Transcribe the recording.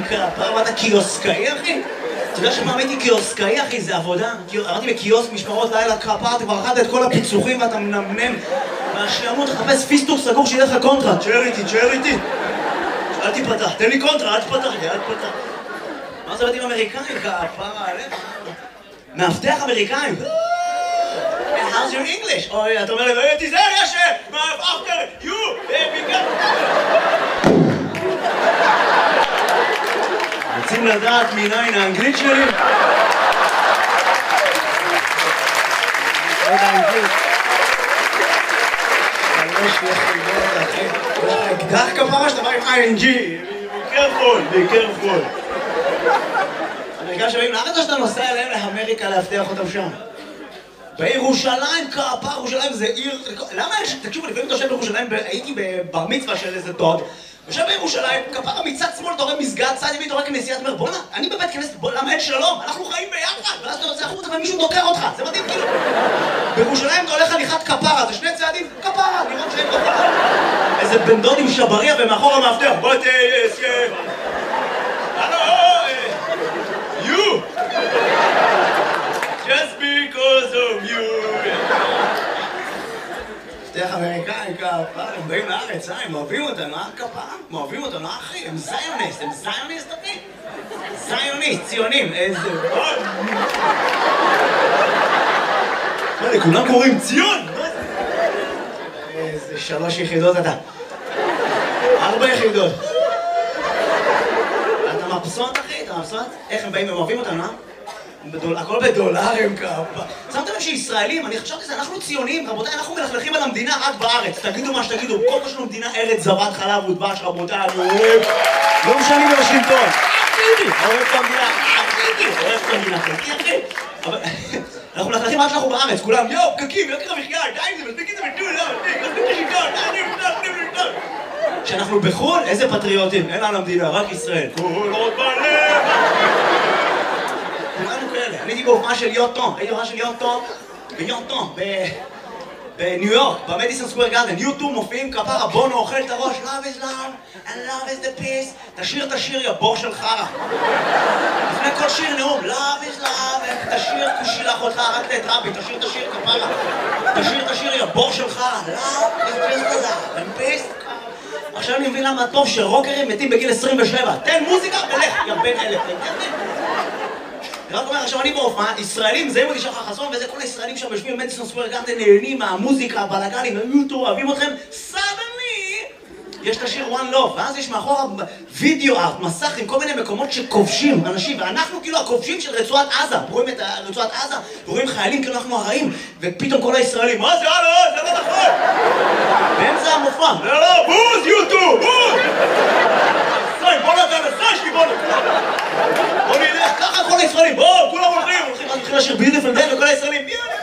פעם אתה קיוסקאי, אחי? אתה יודע שפעם הייתי קיוסקאי, אחי, זה עבודה. עברתי בקיוסק, משמרות לילה, כפרה, אתה כבר אכלת את כל הפיצוחים ואתה מנמנם. והשלמות, תחפש פיסטוק סגור שיהיה לך קונטרה. תשאר איתי. אל תיפתח, תן לי קונטרה, אל תיפתח לי, אל תיפתח. מה זה בתים אמריקאים, כפרה עליך? מאבטח אמריקאים. How's your English? אוי, אתה אומר לי, תיזהר ישר! after you! רוצים לדעת מניין האנגלית שלי? עוד האנגלית. יש לי חלבון, אחי. אקדח כפרה שאתה בא עם ING. be careful. אמריקאים שבאים לארץ או שאתה נוסע אליהם לאמריקה להבטיח אותם שם? בירושלים, כפרה, ירושלים זה עיר... למה יש... תקשיבו, לפעמים אתה יושב בירושלים, הייתי בבר מצווה של איזה דוד, יושב בירושלים, כפרה מצד שמאל, אתה רואה מסגד, צד ימין, אתה רואה כנסיית, אומר, בוא'נה, אני בבית כנסת, למה אין שלום? אנחנו חיים ביחד, ואז אתה יוצא החוצה ומישהו דוקר אותך, זה מדהים, כאילו. בירושלים אתה הולך הליכת כפרה, זה שני צעדים, כפרה, לראות שאין כפרה. איזה בן דוד עם שבריה ומאחור המאבטח, בוא תהיה... You! Just because of you! מפתח אמריקאים, כפרה, הם באים לארץ, הם אוהבים אותנו, כפרה? הם אוהבים אותנו, אחי, הם זיוניסט, אחי? זיוניסט, ציונים, איזה... מה, לכולם קוראים ציון? איזה 3 יחידות אתה. 4 יחידות. אתה מבסוט, אחי? אתה מבסוט? איך הם באים, הם אוהבים אותנו, אה? הכל בדולרים, כפה. שמתם לב שישראלים, אני חשבתי שזה, אנחנו ציונים, רבותיי, אנחנו מלכלכים על המדינה רק בארץ. תגידו מה שתגידו, כל מה שלנו מדינה ארץ זבת חלב ודבש, רבותיי, אני אוהב. לא משנים בוושינגטון. אוהב את המדינה, אוהב את המדינה, אחי. אבל אנחנו מלכלכים רק שאנחנו בארץ, כולם, יואו, פקקים, יוקר המחיה, די, זה מספיק את זה בטול, כשאנחנו בחו"ל, איזה פטריוטים, אין לנו המדינה, רק ישראל. כל עוד בלב. כולנו כאלה. אני הייתי בהופעה של יוטו, בניו יורק, במדיסון סקוואר גארדן. יוטו מופיעים כפרה, בונו אוכל את הראש, love is love and love is the peace. תשיר, יא בור של חרא. לפני כל שיר נאום, love is love, תשיר, שילח אותך, רק את רבי, תשיר כפרה. תשיר, יא בור של חרא, love is just the love and peace. עכשיו אני מבין למה טוב שרוקרים מתים בגיל 27. תן מוזיקה ולך, יא בן אלף. אני רק אומר, עכשיו אני בהופעה, ישראלים, זה מודי שחר חסון, וזה כל הישראלים שם יושבים במדיסון סקוואר גארדן, נהנים מהמוזיקה, הבלגנים, היוטו, אוהבים אתכם, suddenly יש את השיר One Love, ואז יש מאחורה וידאו ארט, מסך עם כל מיני מקומות שכובשים אנשים, ואנחנו כאילו הכובשים של רצועת עזה, רואים את רצועת עזה, ורואים חיילים כאילו אנחנו הרעים, ופתאום כל הישראלים, מה זה? זה לא נכון! באמצע המופע, לא, בוז, יוטו, בוז! בוא נתחיל לשיר ביוטיפול דיי וכל הישראלים